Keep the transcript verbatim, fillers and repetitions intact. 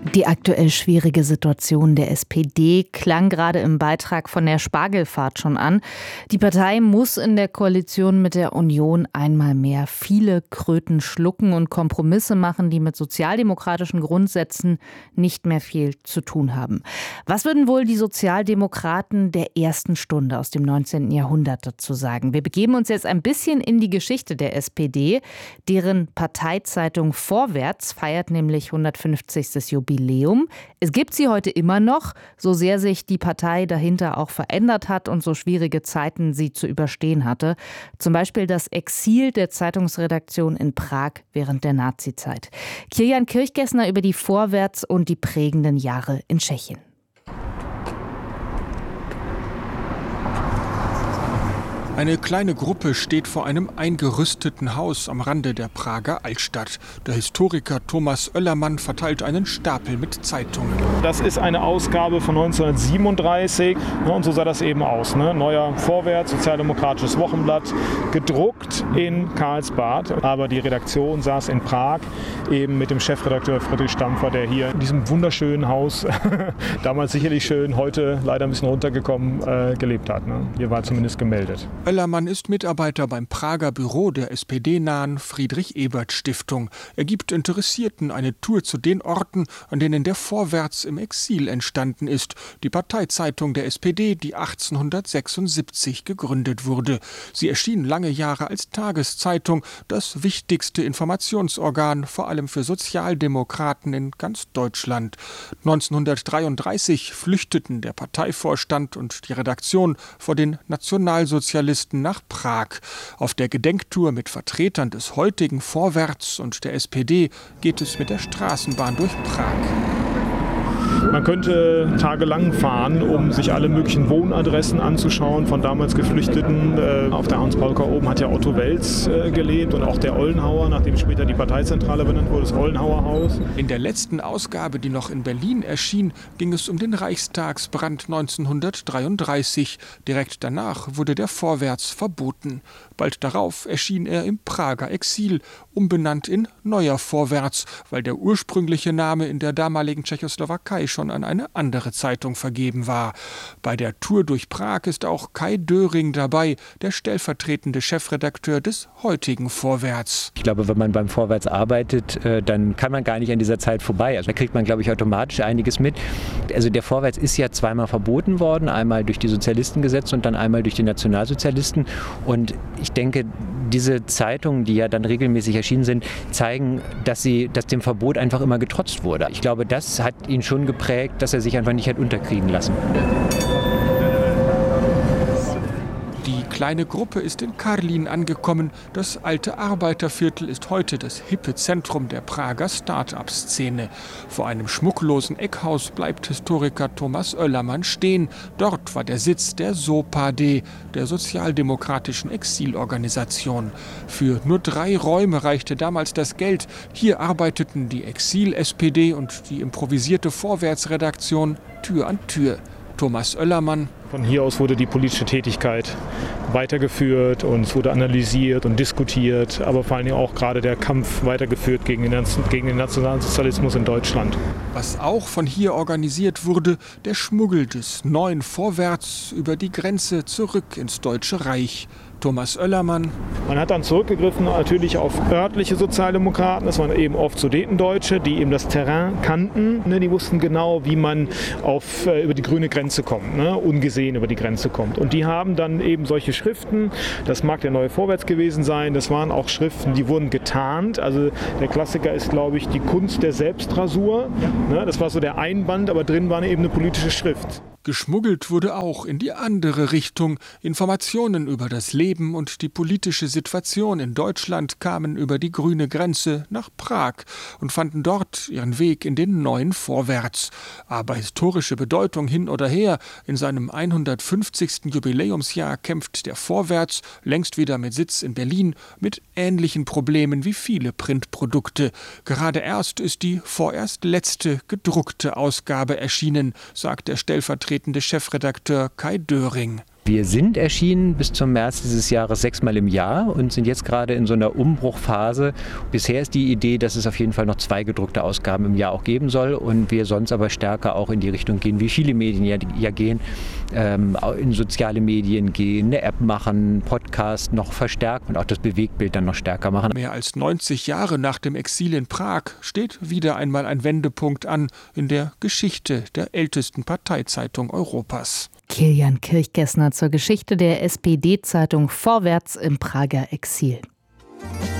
Die aktuell schwierige Situation der S P D klang gerade im Beitrag von der Spargelfahrt schon an. Die Partei muss in der Koalition mit der Union einmal mehr viele Kröten schlucken und Kompromisse machen, die mit sozialdemokratischen Grundsätzen nicht mehr viel zu tun haben. Was würden wohl die Sozialdemokraten der ersten Stunde aus dem neunzehnten Jahrhundert dazu sagen? Wir begeben uns jetzt ein bisschen in die Geschichte der S P D. Deren Parteizeitung Vorwärts feiert nämlich hundertfünfzigstes Jubiläum. Es gibt sie heute immer noch, so sehr sich die Partei dahinter auch verändert hat und so schwierige Zeiten sie zu überstehen hatte. Zum Beispiel das Exil der Zeitungsredaktion in Prag während der Nazizeit. Kilian Kirchgessner über die Vorwärts und die prägenden Jahre in Tschechien. Eine kleine Gruppe steht vor einem eingerüsteten Haus am Rande der Prager Altstadt. Der Historiker Thomas Oellermann verteilt einen Stapel mit Zeitungen. Das ist eine Ausgabe von neunzehnhundertsiebenunddreißig, ne, und so sah das eben aus. Ne? Neuer Vorwärts, sozialdemokratisches Wochenblatt, gedruckt in Karlsbad. Aber die Redaktion saß in Prag, eben mit dem Chefredakteur Friedrich Stampfer, der hier in diesem wunderschönen Haus, damals sicherlich schön, heute leider ein bisschen runtergekommen, äh, gelebt hat. Ne? Hier war zumindest gemeldet. Oellermann ist Mitarbeiter beim Prager Büro der S P D-nahen Friedrich-Ebert-Stiftung. Er gibt Interessierten eine Tour zu den Orten, an denen der Vorwärts im Exil entstanden ist. Die Parteizeitung der S P D, die achtzehnhundertsechsundsiebzig gegründet wurde. Sie erschien lange Jahre als Tageszeitung, das wichtigste Informationsorgan, vor allem für Sozialdemokraten in ganz Deutschland. neunzehnhundertdreiunddreißig flüchteten der Parteivorstand und die Redaktion vor den Nationalsozialisten nach Prag. Auf der Gedenktour mit Vertretern des heutigen Vorwärts und der S P D geht es mit der Straßenbahn durch Prag. Man könnte tagelang fahren, um sich alle möglichen Wohnadressen anzuschauen von damals Geflüchteten. Auf der Hans-Paulka oben hat ja Otto Wels gelebt und auch der Ollenhauer, nachdem später die Parteizentrale benannt wurde, das Ollenhauer Haus. In der letzten Ausgabe, die noch in Berlin erschien, ging es um den Reichstagsbrand neunzehnhundertdreiunddreißig. Direkt danach wurde der Vorwärts verboten. Bald darauf erschien er im Prager Exil, umbenannt in Neuer Vorwärts, weil der ursprüngliche Name in der damaligen Tschechoslowakei schon an eine andere Zeitung vergeben war. Bei der Tour durch Prag ist auch Kai Döring dabei, der stellvertretende Chefredakteur des heutigen Vorwärts. Ich glaube, wenn man beim Vorwärts arbeitet, dann kann man gar nicht an dieser Zeit vorbei. Also da kriegt man, glaube ich, automatisch einiges mit. Also der Vorwärts ist ja zweimal verboten worden, einmal durch die Sozialistengesetze und dann einmal durch die Nationalsozialisten. Und ich denke, diese Zeitungen, die ja dann regelmäßig erschienen sind, zeigen, dass, sie, dass dem Verbot einfach immer getrotzt wurde. Ich glaube, das hat ihn schon geprägt, dass er sich einfach nicht hat unterkriegen lassen. Die kleine Gruppe ist in Karlin angekommen. Das alte Arbeiterviertel ist heute das hippe Zentrum der Prager Start-up-Szene. Vor einem schmucklosen Eckhaus bleibt Historiker Thomas Oellermann stehen. Dort war der Sitz der S O P A D, der sozialdemokratischen Exilorganisation. Für nur drei Räume reichte damals das Geld. Hier arbeiteten die Exil-S P D und die improvisierte Vorwärtsredaktion Tür an Tür. Thomas Oellermann. Von hier aus wurde die politische Tätigkeit weitergeführt und es wurde analysiert und diskutiert, aber vor allem auch gerade der Kampf weitergeführt gegen den, gegen den Nationalsozialismus in Deutschland. Was auch von hier organisiert wurde, der Schmuggel des neuen Vorwärts über die Grenze zurück ins Deutsche Reich. Thomas Oellermann. Man hat dann zurückgegriffen natürlich auf örtliche Sozialdemokraten. Das waren eben oft Sudetendeutsche, die eben das Terrain kannten. Die wussten genau, wie man auf, über die grüne Grenze kommt, ne? Ungesehen über die Grenze kommt. Und die haben dann eben solche Schriften, das mag der Neue Vorwärts gewesen sein, das waren auch Schriften, die wurden getarnt. Also der Klassiker ist, glaube ich, die Kunst der Selbstrasur. Ne? Das war so der Einband, aber drin war eben eine politische Schrift. Geschmuggelt wurde auch in die andere Richtung. Informationen über das Leben und die politische Situation in Deutschland kamen über die grüne Grenze nach Prag und fanden dort ihren Weg in den neuen Vorwärts. Aber historische Bedeutung hin oder her, in seinem hundertfünfzigsten Jubiläumsjahr kämpft der Vorwärts, längst wieder mit Sitz in Berlin, mit ähnlichen Problemen wie viele Printprodukte. Gerade erst ist die vorerst letzte gedruckte Ausgabe erschienen, sagt der stellvertretende Chefredakteur Kai Döring. Wir sind erschienen bis zum März dieses Jahres sechsmal im Jahr und sind jetzt gerade in so einer Umbruchphase. Bisher ist die Idee, dass es auf jeden Fall noch zwei gedruckte Ausgaben im Jahr auch geben soll und wir sonst aber stärker auch in die Richtung gehen, wie viele Medien ja, ja gehen, ähm, in soziale Medien gehen, eine App machen, Podcast noch verstärken und auch das Bewegtbild dann noch stärker machen. Mehr als neunzig Jahre nach dem Exil in Prag steht wieder einmal ein Wendepunkt an in der Geschichte der ältesten Parteizeitung Europas. Kilian Kirchgessner zur Geschichte der S P D-Zeitung Vorwärts im Prager Exil.